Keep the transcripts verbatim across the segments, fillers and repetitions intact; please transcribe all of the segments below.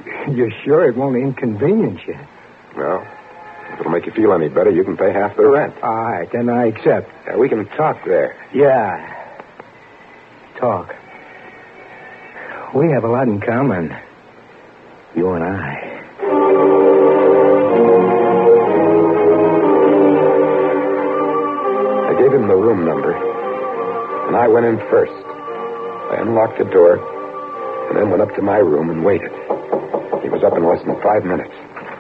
You're sure it won't inconvenience you? Well, if it'll make you feel any better, you can pay half the rent. All right, then I accept. Yeah, we can talk there. Yeah. Talk. We have a lot in common. You and I. I gave him the room number, and I went in first. I unlocked the door, and then went up to my room and waited. He was up in less than five minutes.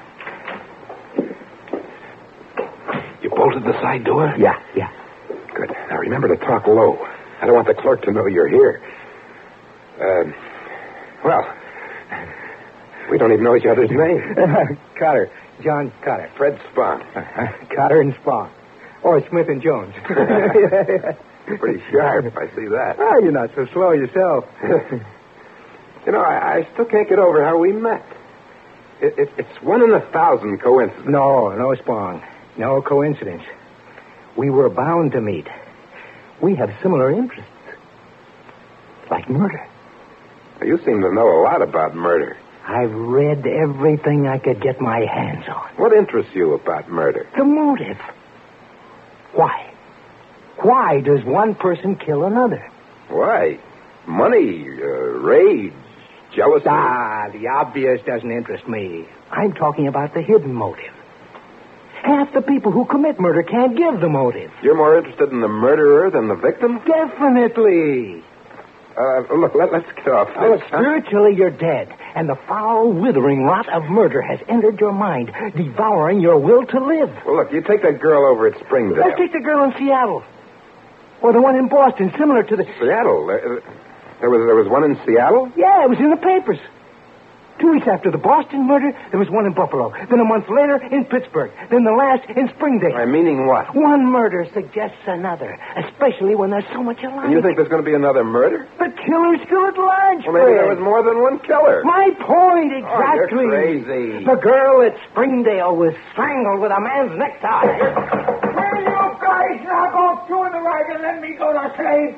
You bolted the side door? Yeah, yeah. Good. Now remember to talk low. I don't want the clerk to know you're here. Um, well, we don't even know each other's names. Cotter. John Cotter. Fred Spahn. Uh-huh. Cotter and Spahn. Or Smith and Jones. Pretty sharp, I see that. Oh, you're not so slow yourself. You know, I, I still can't get over how we met. It, it, it's one in a thousand coincidence. No, no, Spahn. No coincidence. We were bound to meet. We have similar interests. Like murder. You seem to know a lot about murder. I've read everything I could get my hands on. What interests you about murder? The motive. Why? Why does one person kill another? Why? Money, uh, rage, jealousy. Ah, the obvious doesn't interest me. I'm talking about the hidden motive. Half the people who commit murder can't give the motive. You're more interested in the murderer than the victim? Definitely. Uh, look, let, let's get off this. Oh, huh? spiritually, you're dead, and the foul, withering rot of murder has entered your mind, devouring your will to live. Well, look, you take that girl over at Springdale. Let's take the girl in Seattle. Or the one in Boston, similar to the... Seattle? There, there was there was one in Seattle? Yeah, it was in the papers. Two weeks after the Boston murder, there was one in Buffalo. Then a month later, in Pittsburgh. Then the last in Springdale. I meaning what? One murder suggests another, especially when there's so much alike. And you think there's going to be another murder? The killer's still at large, Well, maybe Fred. there was more than one killer. My point, exactly. Oh, you're crazy. The girl at Springdale was strangled with a man's necktie. Will you guys now go through in the wagon and let me go to sleep?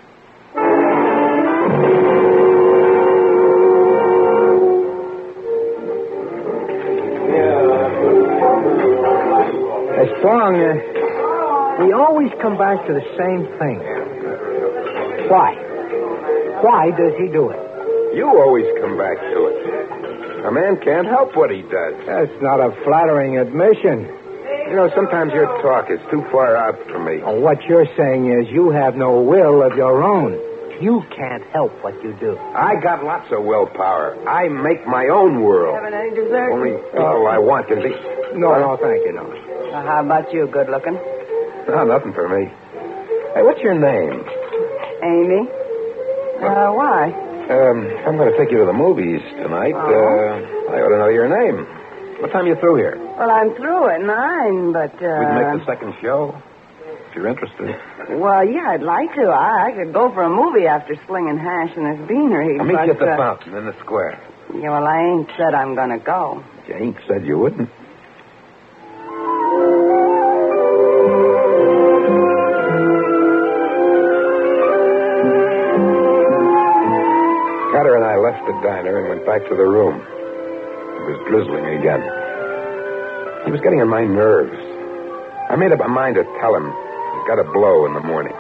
Strong, uh, we always come back to the same thing. Why? Why does he do it? You always come back to it. A man can't help what he does. That's not a flattering admission. You know, sometimes your talk is too far out for me. Well, what you're saying is you have no will of your own. You can't help what you do. I got lots of willpower. I make my own world. Having any dessert? Only people I want can be... No, no, thank you, no. Well, how about you, good looking? No, nothing for me. Hey, what's your name? Amy? Uh, why? Um, I'm going to take you to the movies tonight. Oh. Uh, I ought to know your name. What time are you through here? Well, I'm through at nine, but, uh... We'd make the second show, if you're interested. Well, yeah, I'd like to. I, I could go for a movie after slinging hash in this beanery. I'll meet but, you at the uh, fountain in the square. Yeah, well, I ain't said I'm going to go. You ain't said you wouldn't. Carter and I left the diner and went back to the room. It was drizzling again. He was getting on my nerves. I made up my mind to tell him he's got a blow in the morning.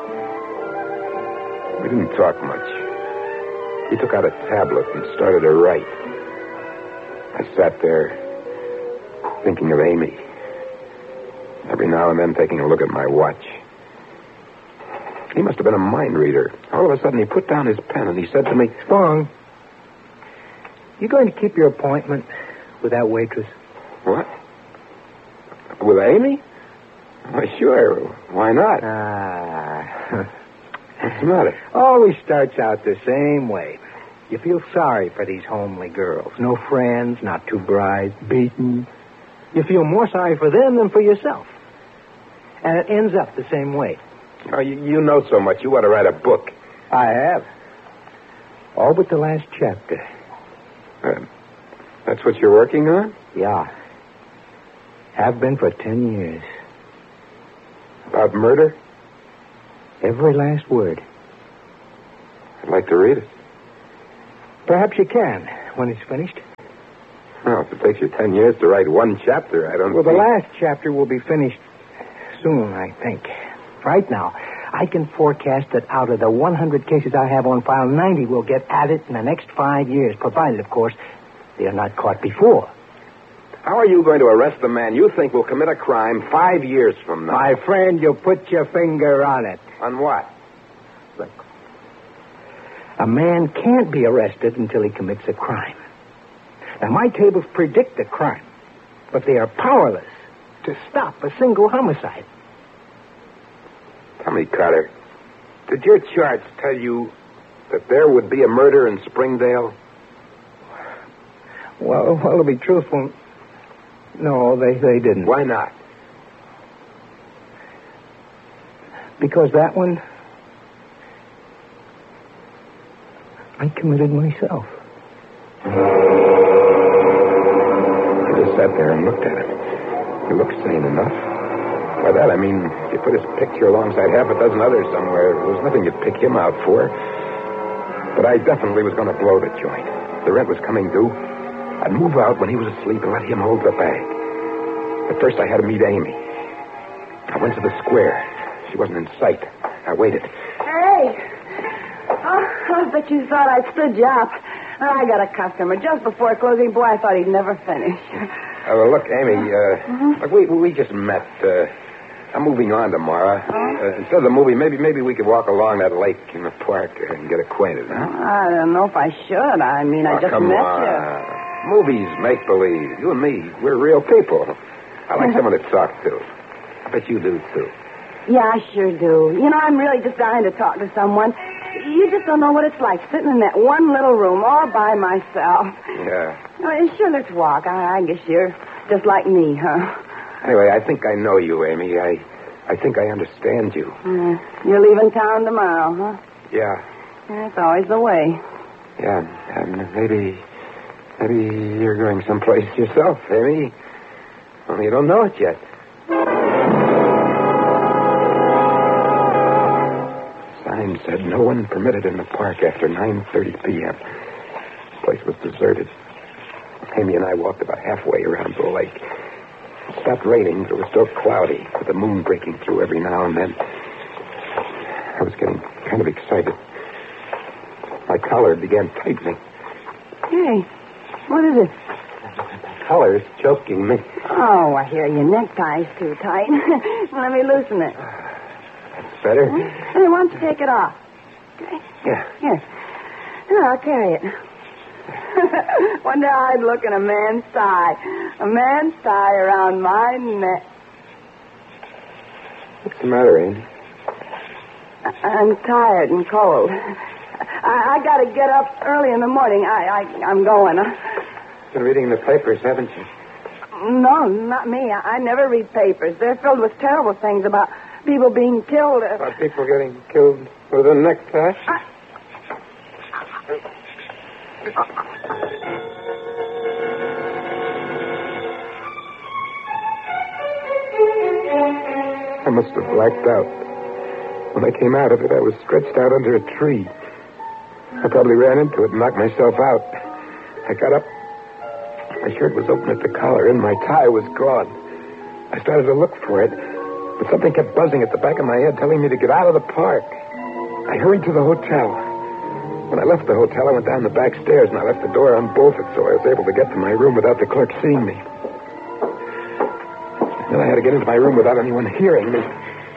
We didn't talk much. He took out a tablet and started to write. I sat there thinking of Amy. Every now and then taking a look at my watch. He must have been a mind reader. All of a sudden, he put down his pen and he said to me, Spong, you going to keep your appointment with that waitress? What? With Amy? Why, sure. Why not? Ah. What's the matter? Always starts out the same way. You feel sorry for these homely girls. No friends, not too bright, beaten. You feel more sorry for them than for yourself. And it ends up the same way. Oh, you, you know so much. You ought to write a book. I have. All but the last chapter. Uh, that's what you're working on? Yeah. Have been for ten years. About murder? Every last word. I'd like to read it. Perhaps you can when it's finished. Well, if it takes you ten years to write one chapter, I don't Well, see... the last chapter will be finished soon, I think. Right now, I can forecast that out of the one hundred cases I have on file, ninety will get at it in the next five years, provided, of course, they are not caught before. How are you going to arrest the man you think will commit a crime five years from now? My friend, you put your finger on it. On what? Look, a man can't be arrested until he commits a crime. Now, my tables predict a crime, but they are powerless to stop a single homicide. Tell me, Carter, did your charts tell you that there would be a murder in Springdale? Well, well, to be truthful, no, they, they didn't. Why not? Because that one, I committed myself. I just sat there and looked at him. He looked sane enough. By that, I mean, if you put his picture alongside half a dozen others somewhere, there was nothing you'd pick him out for. But I definitely was going to blow the joint. The rent was coming due. I'd move out when he was asleep and let him hold the bag. But first I had to meet Amy. I went to the square. She wasn't in sight. I waited. Hey! Oh, I bet you thought I'd stood you up. I got a customer just before closing. Boy, I thought he'd never finish. Uh, well, look, Amy, uh, mm-hmm. look, we, we just met. Uh, I'm moving on tomorrow. Oh? Uh, instead of the movie, maybe maybe we could walk along that lake in the park and get acquainted, huh? I don't know if I should. I mean, I oh, just come met on. you. Movies, make-believe. You and me, we're real people. I like someone to talk to. I bet you do, too. Yeah, I sure do. You know, I'm really just dying to talk to someone. You just don't know what it's like sitting in that one little room all by myself. Yeah. Oh, sure, let's walk. I, I guess you're just like me, huh? Anyway, I think I know you, Amy. I I think I understand you. Uh, you're leaving town tomorrow, huh? Yeah. That's always the way. Yeah, and maybe... Maybe you're going someplace yourself, Amy. Only you don't know it yet. Sign said no one permitted in the park after nine thirty p.m. The place was deserted. Amy and I walked about halfway around the lake. It stopped raining, but it was still cloudy, with the moon breaking through every now and then. I was getting kind of excited. My collar began tightening. Hey, what is it? The collar's choking me. Oh, I hear your necktie's too tight. Let me loosen it. That's better. Hey, why don't you take it off? Okay. Yeah. Here. Here, I'll carry it. Wonder how I'd look in a man's tie. A man's tie around my neck. What's the matter, Amy? I- I'm tired and cold. I, I got to get up early in the morning. I, I, I'm going. You've been reading the papers, haven't you? No, not me. I, I never read papers. They're filled with terrible things about people being killed. About people getting killed with a necktie? I... I must have blacked out. When I came out of it, I was stretched out under a tree. I probably ran into it and knocked myself out. I got up. My shirt was open at the collar, and my tie was gone. I started to look for it, but something kept buzzing at the back of my head, telling me to get out of the park. I hurried to the hotel. When I left the hotel, I went down the back stairs, and I left the door unbolted, so I was able to get to my room without the clerk seeing me. Then I had to get into my room without anyone hearing me.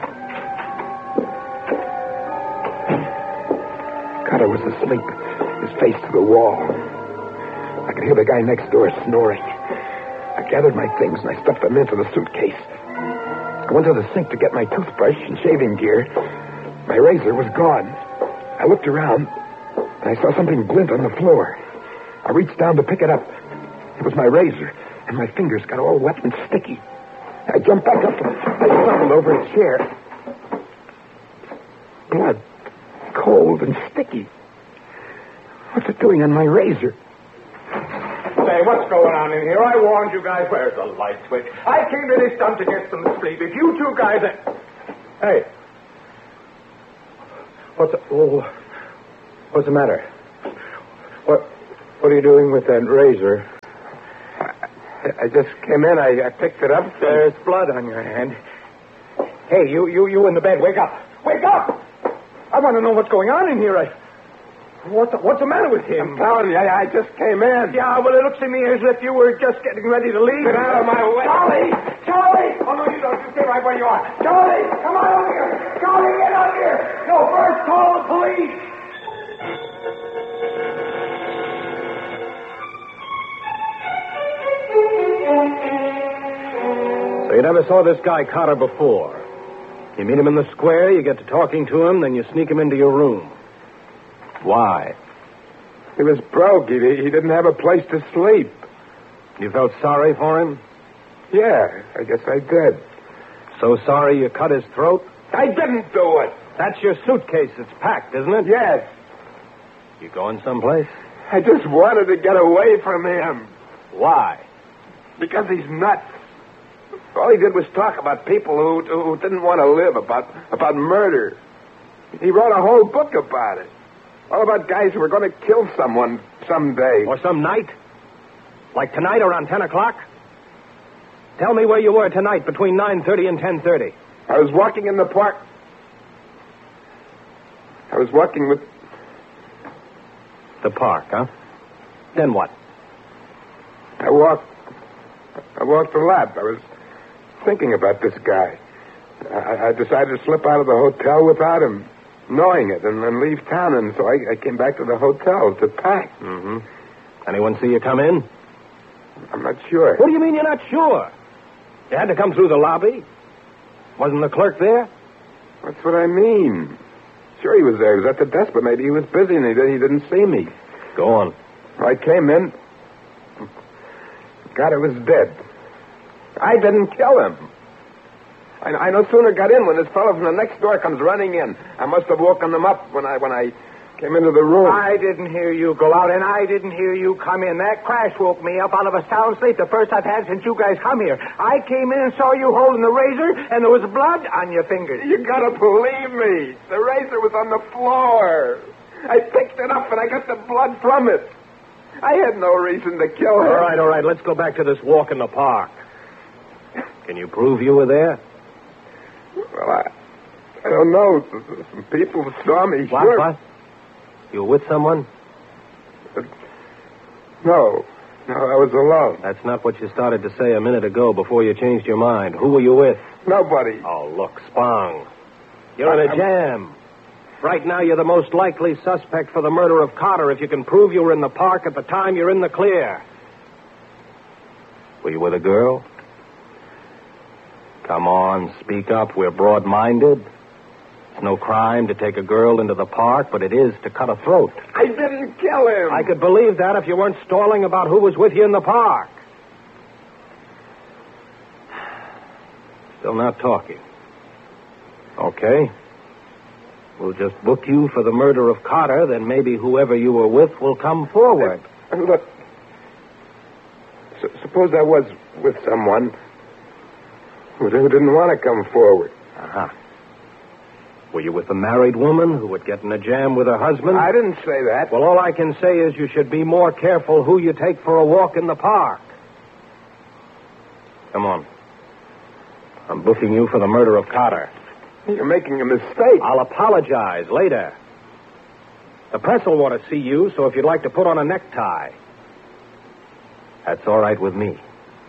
Carter was asleep, his face to the wall. I could hear the guy next door snoring. I gathered my things and I stuffed them into the suitcase. I went to the sink to get my toothbrush and shaving gear. My razor was gone. I looked around and I saw something glint on the floor. I reached down to pick it up. It was my razor, and my fingers got all wet and sticky. I jumped back up and I stumbled over a chair. Blood. Cold and sticky. What's it doing on my razor? Say, what's going on in here? I warned you guys. Where's the light switch? I came to this dump to get some sleep. If you two guys... Are... Hey. What's the... Oh, what's the matter? What What are you doing with that razor? I, I just came in. I, I picked it up. There's blood on your hand. Hey, you, you, you in the bed. Wake up. Wake up! I want to know what's going on in here. I... What the, what's the matter with him? I'm telling you, I, I just came in. Yeah, well, it looks to me as if you were just getting ready to leave. Get out of my way. Charlie! Charlie! Oh, no, you don't. You stay right where you are. Charlie, come on over here. Charlie, get out here. No, first call the police. So you never saw this guy Carter before. You meet him in the square, you get to talking to him, then you sneak him into your room. Why? He was broke. He, he didn't have a place to sleep. You felt sorry for him? Yeah, I guess I did. So sorry you cut his throat? I didn't do it. That's your suitcase. It's packed, isn't it? Yes. You going someplace? I just wanted to get away from him. Why? Because he's nuts. All he did was talk about people who, who didn't want to live, about, about murder. He wrote a whole book about it. All about guys who were going to kill someone someday. Or some night? Like tonight around ten o'clock? Tell me where you were tonight between nine thirty and ten thirty. I was walking in the park. I was walking with... The park, huh? Then what? I walked... I walked a lot. I was thinking about this guy. I, I decided to slip out of the hotel without him, knowing it, and then leave town. And so I, I came back to the hotel to pack. Mm-hmm. Anyone see you come in? I'm not sure. What do you mean you're not sure? You had to come through the lobby. Wasn't the clerk there? That's what I mean. Sure he was there. He was at the desk, but maybe he was busy and he, did, he didn't see me. Go on. I came in. God, it was dead. I didn't kill him. I, I no sooner got in when this fellow from the next door comes running in. I must have woken him up when I when I came into the room. I didn't hear you go out, and I didn't hear you come in. That crash woke me up out of a sound sleep, the first I've had since you guys come here. I came in and saw you holding the razor, and there was blood on your fingers. You gotta believe me. The razor was on the floor. I picked it up, and I got the blood from it. I had no reason to kill her. All right, all right. Let's go back to this walk in the park. Can you prove you were there? Well, I, I don't know. Some people saw me. What? Sure. What? You were with someone? But, no. No, I was alone. That's not what you started to say a minute ago before you changed your mind. Who were you with? Nobody. Oh, look, Spong. You're in a jam. Right now, you're the most likely suspect for the murder of Carter if you can prove you were in the park at the time you're in the clear. Were you with a girl? Come on, speak up. We're broad-minded. It's no crime to take a girl into the park, but it is to cut a throat. I didn't kill him. I could believe that if you weren't stalling about who was with you in the park. Still not talking. Okay. We'll just book you for the murder of Carter, then maybe whoever you were with will come forward. Uh, look, s- suppose I was with someone who who didn't want to come forward. Uh-huh. Were you with a married woman who would get in a jam with her husband? I didn't say that. Well, all I can say is you should be more careful who you take for a walk in the park. Come on. I'm booking you for the murder of Carter. You're making a mistake. I'll apologize later. The press will want to see you, so if you'd like to put on a necktie, that's all right with me.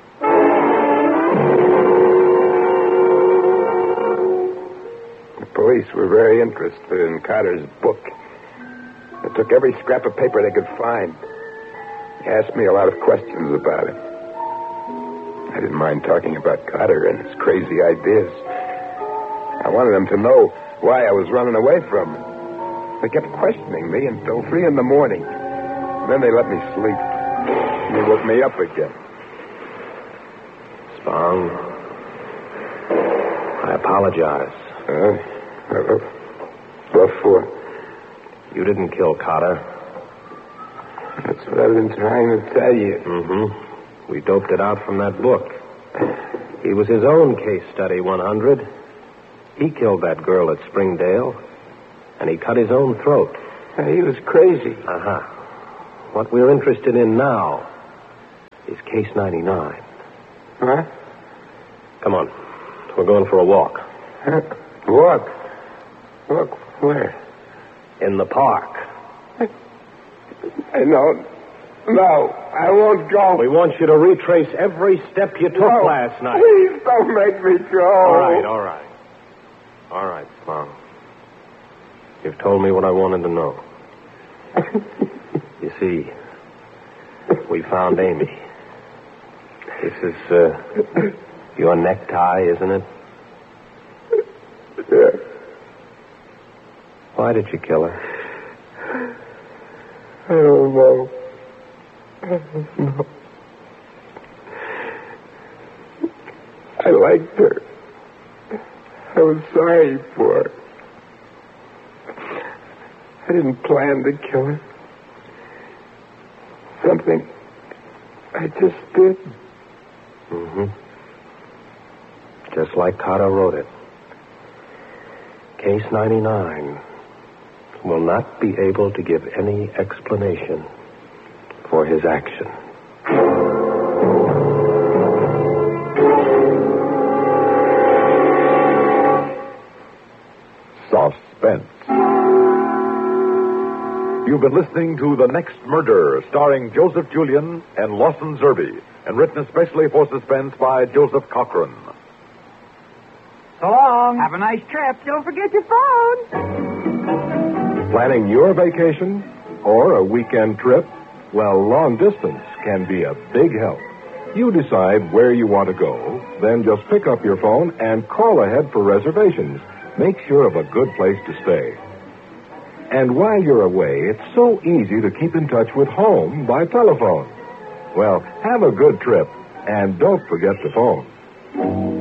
The police were very interested in Carter's book. They took every scrap of paper they could find. They asked me a lot of questions about it. I didn't mind talking about Carter and his crazy ideas. I wanted them to know why I was running away from him. They kept questioning me until three in the morning. Then they let me sleep. And they woke me up again. Spong, I apologize. Uh, uh, what for? You didn't kill Carter. That's what I've been trying to tell you. Mm-hmm. We doped it out from that book. He was his own case study, one hundred. He killed that girl at Springdale, and he cut his own throat. Uh, he was crazy. Uh-huh. What we're interested in now is case ninety-nine. Huh? Come on. We're going for a walk. Huh? Walk? Walk where? In the park. I know. No, I won't go. We want you to retrace every step you took No, last night. Please don't make me go. All right, all right. All right, Mom. You've told me what I wanted to know. You see, we found Amy. This is, uh, your necktie, isn't it? Yeah. Why did you kill her? I don't know. I don't know. I liked her. I was sorry for her. I didn't plan to kill her. Something I just did. Mm-hmm. Just like Carter wrote it. Case ninety-nine will not be able to give any explanation for his action. Suspense. You've been listening to The Next Murder, starring Joseph Julian and Lawson Zerbe, and written especially for Suspense by Joseph Cochran. So long. Have a nice trip. Don't forget your phone. Planning your vacation or a weekend trip? Well, long distance can be a big help. You decide where you want to go, then just pick up your phone and call ahead for reservations. Make sure of a good place to stay. And while you're away, it's so easy to keep in touch with home by telephone. Well, have a good trip, and don't forget the phone.